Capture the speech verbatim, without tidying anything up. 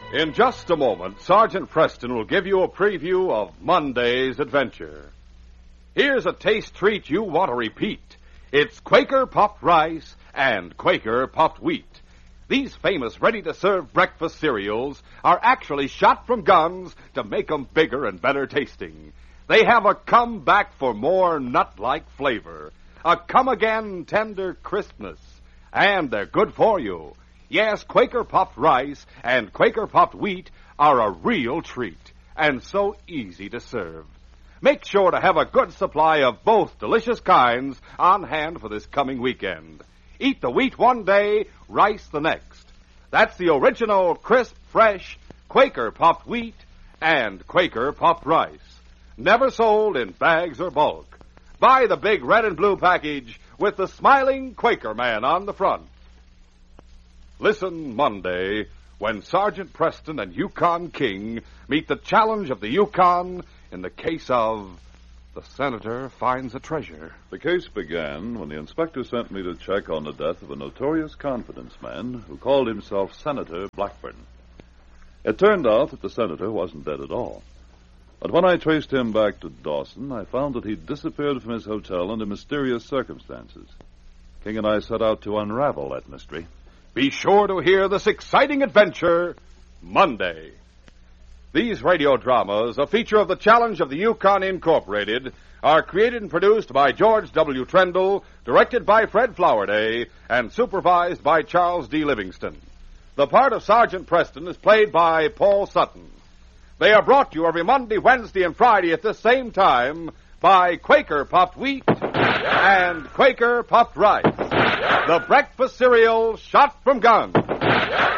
In just a moment, Sergeant Preston will give you a preview of Monday's adventure. Here's a taste treat you want to repeat. It's Quaker Puffed Rice and Quaker Puffed Wheat. These famous ready-to-serve breakfast cereals are actually shot from guns to make them bigger and better tasting. They have a come-back-for-more nut-like flavor, a come-again tender crispness, and they're good for you. Yes, Quaker Puffed Rice and Quaker Puffed Wheat are a real treat, and so easy to serve. Make sure to have a good supply of both delicious kinds on hand for this coming weekend. Eat the wheat one day, rice the next. That's the original, crisp, fresh Quaker Puffed Wheat and Quaker Puffed Rice. Never sold in bags or bulk. Buy the big red and blue package with the smiling Quaker man on the front. Listen Monday when Sergeant Preston and Yukon King meet the challenge of the Yukon in the case of the Senator Finds a Treasure. The case began when the inspector sent me to check on the death of a notorious confidence man who called himself Senator Blackburn. It turned out that the senator wasn't dead at all. But when I traced him back to Dawson, I found that he'd disappeared from his hotel under mysterious circumstances. King and I set out to unravel that mystery. Be sure to hear this exciting adventure Monday. These radio dramas, a feature of the Challenge of the Yukon Incorporated, are created and produced by George W. Trendle, directed by Fred Flowerday, and supervised by Charles D. Livingston. The part of Sergeant Preston is played by Paul Sutton. They are brought to you every Monday, Wednesday, and Friday at this same time by Quaker Puffed Wheat and Quaker Puffed Rice, the breakfast cereal shot from guns.